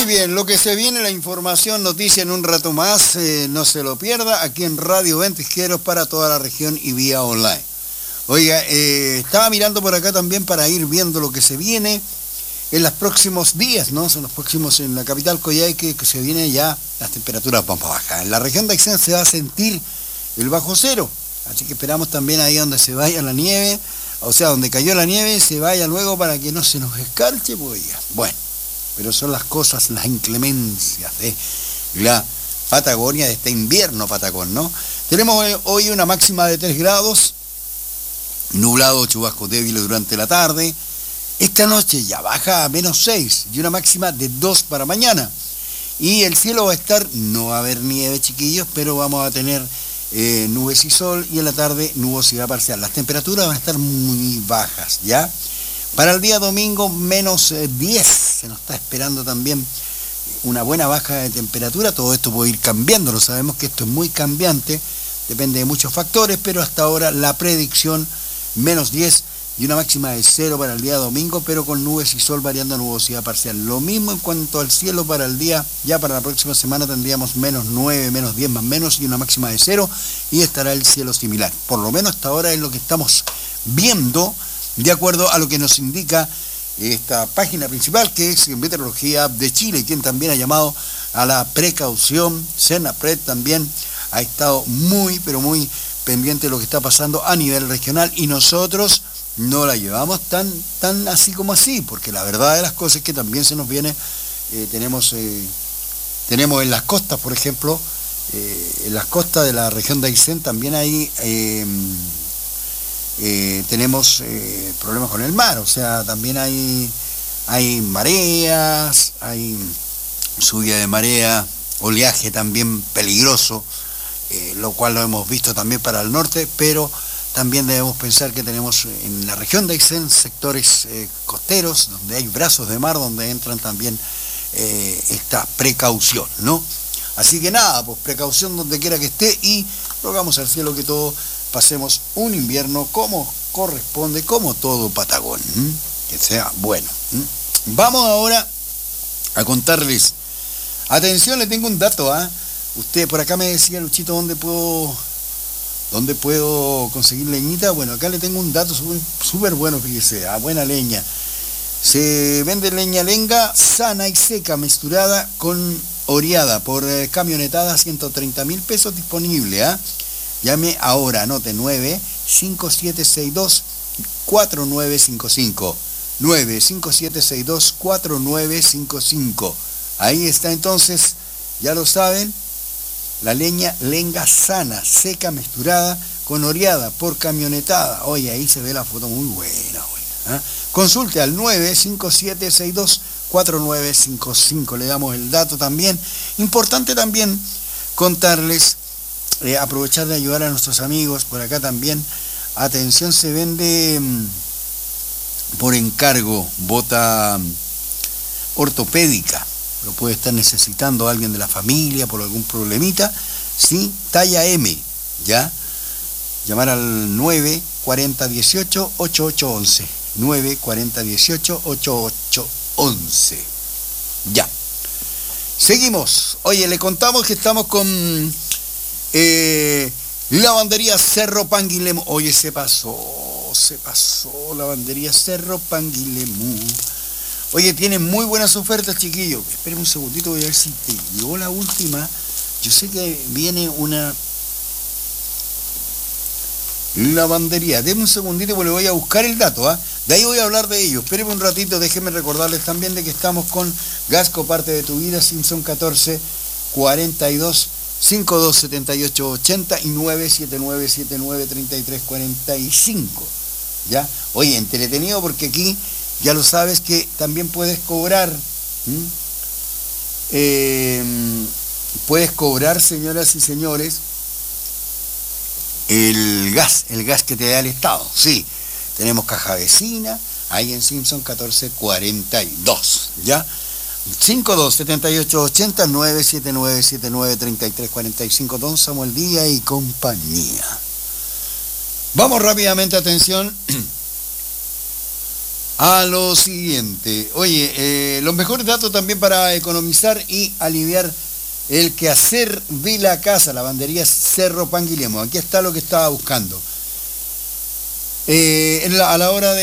Muy bien, lo que se viene, la información, noticia en un rato más, no se lo pierda, aquí en Radio Ventisqueros para toda la región y vía online. Oiga, estaba mirando por acá también para ir viendo lo que se viene en los próximos días, ¿no? Son los próximos en la capital Coyhaique, que se viene ya, las temperaturas van para bajar. En la región de Aysén se va a sentir el bajo cero, así que esperamos también ahí donde se vaya la nieve, o sea, donde cayó la nieve, se vaya luego para que no se nos escarche, pues ya. Bueno, pero son las cosas, las inclemencias de la Patagonia, de este invierno patagón, ¿no? Tenemos hoy una máxima de 3 grados, nublado, chubascos débiles durante la tarde. Esta noche ya baja a -6 y una máxima de 2 para mañana. Y el cielo va a estar, no va a haber nieve, chiquillos, pero vamos a tener nubes y sol, y en la tarde nubosidad parcial. Las temperaturas van a estar muy bajas, ¿ya? Para el día domingo, -10. Se nos está esperando también una buena baja de temperatura. Todo esto puede ir cambiando, lo sabemos que esto es muy cambiante, depende de muchos factores, pero hasta ahora la predicción -10 y una máxima de 0 para el día domingo, pero con nubes y sol variando a nubosidad parcial. Lo mismo en cuanto al cielo para el día, ya para la próxima semana tendríamos -9, -10 más menos y una máxima de 0, y estará el cielo similar. Por lo menos hasta ahora es lo que estamos viendo, de acuerdo a lo que nos indica esta página principal, que es Meteorología de Chile, quien también ha llamado a la precaución. Senapred también ha estado muy, pero muy pendiente de lo que está pasando a nivel regional, y nosotros no la llevamos tan así como así, porque la verdad de las cosas es que también se nos viene, tenemos en las costas, por ejemplo, en las costas de la región de Aysén también hay tenemos problemas con el mar, o sea, también hay mareas, hay subida de marea, oleaje también peligroso, lo cual lo hemos visto también para el norte, pero también debemos pensar que tenemos en la región de Aysén sectores costeros, donde hay brazos de mar, donde entran también esta precaución, ¿no? Así que nada, pues precaución donde quiera que esté, y rogamos al cielo que todos pasemos un invierno como corresponde, como todo Patagón, que sea bueno. Vamos ahora a contarles. Atención, le tengo un dato, Usted por acá me decía, Luchito, ¿dónde puedo conseguir leñita? Bueno, acá le tengo un dato súper bueno, fíjese, buena leña. Se vende leña lenga sana y seca, mezclada con oreada, por camionetada, 130.000 pesos disponible, Llame ahora, anote 95762-4955. 95762-4955. Ahí está entonces, ya lo saben, la leña lenga sana, seca, mezclada con oreada, por camionetada. Oye, ahí se ve la foto muy buena. Consulte al 95762-4955. Le damos el dato también. Importante también contarles, aprovechar de ayudar a nuestros amigos por acá también. Atención, se vende por encargo bota ortopédica. Lo puede estar necesitando alguien de la familia por algún problemita, ¿sí? Talla M, ¿ya? Llamar al 94018-8811. 94018-8811. Ya. Seguimos. Oye, le contamos que estamos con Lavandería Cerro Panguilemu. Oye, se pasó Lavandería Cerro Panguilemu. Oye, tienen muy buenas ofertas, chiquillos. Esperen un segundito, voy a ver si te llegó la última. Yo sé que viene una lavandería. Denme un segundito porque le voy a buscar el dato, De ahí voy a hablar de ello. Espérenme un ratito, déjenme recordarles también de que estamos con Gasco, parte de tu vida, Simpson 14 42 52 78 80 y 979 33 45. ¿Ya? Oye, entretenido porque aquí ya lo sabes que también puedes cobrar. Puedes cobrar, señoras y señores, el gas que te da el Estado. Sí, tenemos caja vecina ahí en Simpson 1442, ¿ya? 52 78 80 979 33 45. Don Samuel Díaz y compañía. Vamos rápidamente, atención. a lo siguiente. Oye, los mejores datos también para economizar y aliviar el quehacer de la casa, lavandería Cerro Panguilemo. Aquí está lo que estaba buscando. A la hora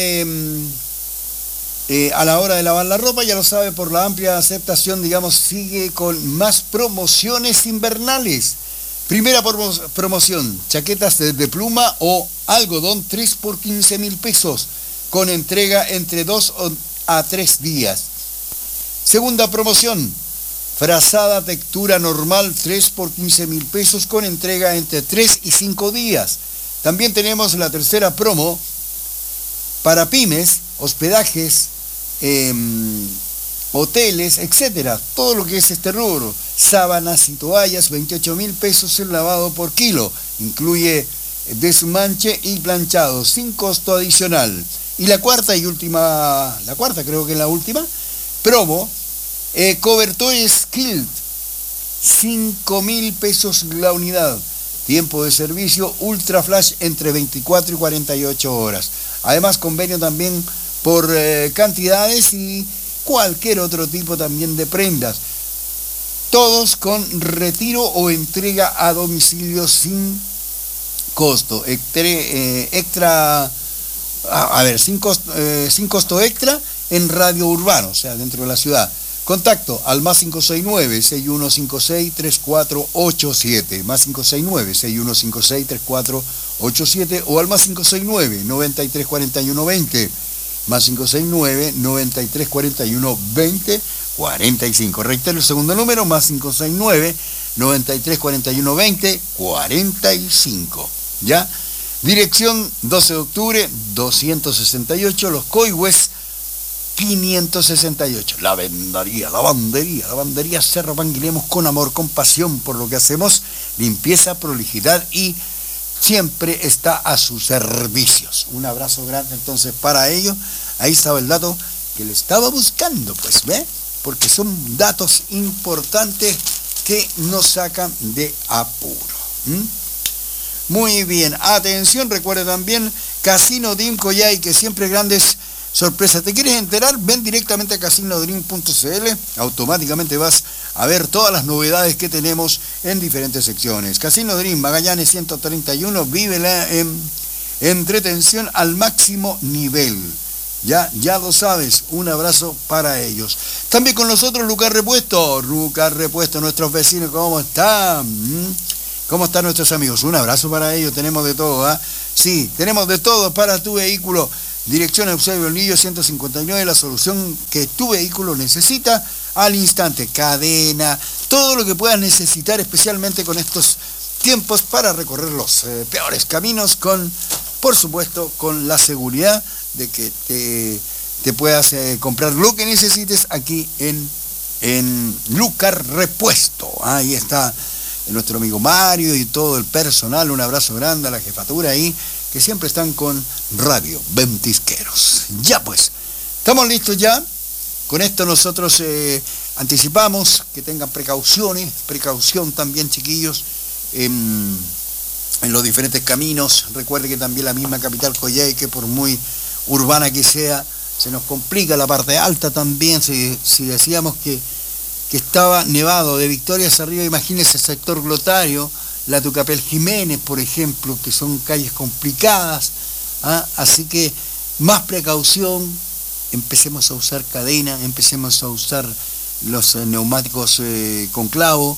de lavar la ropa, ya lo sabe, por la amplia aceptación, digamos, sigue con más promociones invernales. Primera promoción, chaquetas de pluma o algodón 3 por 15.000 pesos, con entrega entre 2 a 3 días. Segunda promoción, frazada textura normal 3 por 15.000 pesos, con entrega entre 3 y 5 días. También tenemos la tercera promo para pymes, hospedajes, hoteles, etcétera, todo lo que es este rubro. Sábanas y toallas, 28.000 pesos el lavado por kilo, incluye desmanche y planchado, sin costo adicional. Y la cuarta creo que es la última, promo, cobertores Kilt, 5.000 pesos la unidad, tiempo de servicio ultra flash entre 24 y 48 horas. Además, convenio también por cantidades y cualquier otro tipo también de prendas. Todos con retiro o entrega a domicilio sin costo. Sin costo extra en radio urbano, o sea, dentro de la ciudad. Contacto al más 569-6156-3487, más 569-6156-3487 o al más 569-9341-20, más 569-9341-2045. Reitero el segundo número, más 569-9341-2045. ¿Ya? Dirección 12 de octubre, 268, Los Coihues, 568. Lavandería Cerro Panguilemos, con amor, con pasión por lo que hacemos, limpieza, prolijidad y siempre está a sus servicios. Un abrazo grande entonces para ellos. Ahí estaba el dato que le estaba buscando, pues, ¿ve? Porque son datos importantes que nos sacan de apuro. Muy bien, atención, recuerde también Casino Dream Coyhai, que siempre grandes sorpresas. ¿Te quieres enterar? Ven directamente a casinodream.cl, automáticamente vas a ver todas las novedades que tenemos en diferentes secciones. Casino Dream, Magallanes 131, vive la entretención al máximo nivel. Ya lo sabes, un abrazo para ellos. También con nosotros Lucar Repuesto, nuestros vecinos, ¿cómo están? ¿Cómo están nuestros amigos? Un abrazo para ellos, tenemos de todo, ¿ah? Sí, tenemos de todo para tu vehículo. Dirección Eusebio Nillo 159, la solución que tu vehículo necesita al instante. Cadena, todo lo que puedas necesitar, especialmente con estos tiempos para recorrer los peores caminos, por supuesto, con la seguridad de que te puedas comprar lo que necesites aquí en Lucar Repuesto. Ahí está nuestro amigo Mario y todo el personal. Un abrazo grande a la jefatura ahí, que siempre están con Radio Ventisqueros. Ya pues, estamos listos ya. Con esto nosotros anticipamos que tengan precaución también, chiquillos, en los diferentes caminos. Recuerde que también la misma capital Coyhai, que por muy urbana que sea, se nos complica la parte alta también. Si decíamos que estaba nevado de Victoria hacia arriba, imagínese el sector Glotario, la Tucapel Jiménez, por ejemplo, que son calles complicadas, ¿ah? Así que más precaución, empecemos a usar cadena, empecemos a usar los neumáticos con clavo,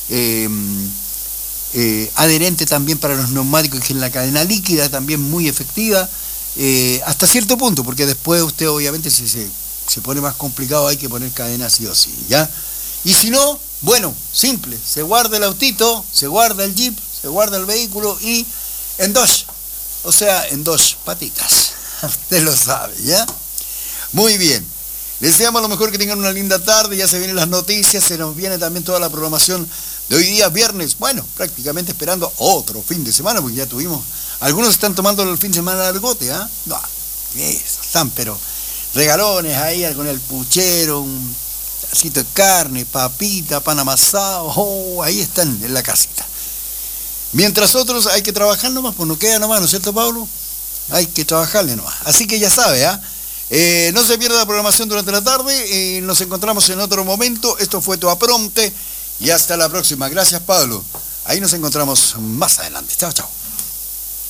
adherente también para los neumáticos, que es la cadena líquida, también muy efectiva, hasta cierto punto, porque después usted obviamente si se pone más complicado hay que poner cadena sí o sí, ¿ya? Y si no, bueno, simple, se guarda el autito, se guarda el jeep, se guarda el vehículo y en dos patitas, usted lo sabe, ¿ya? Muy bien, les deseamos lo mejor, que tengan una linda tarde, ya se vienen las noticias, se nos viene también toda la programación de hoy día, viernes, bueno, prácticamente esperando otro fin de semana, porque ya tuvimos, algunos están tomando el fin de semana largote, ¿ah? No, están, pero regalones ahí con el puchero, un pedacito de carne, papita, pan amasado, ahí están en la casita. Mientras otros hay que trabajar nomás, pues no queda nomás, ¿no es cierto, Pablo? Hay que trabajarle nomás. Así que ya sabe, No se pierda la programación durante la tarde. Nos encontramos en otro momento. Esto fue Tu Apronte y hasta la próxima. Gracias, Pablo. Ahí nos encontramos más adelante. Chao, chao.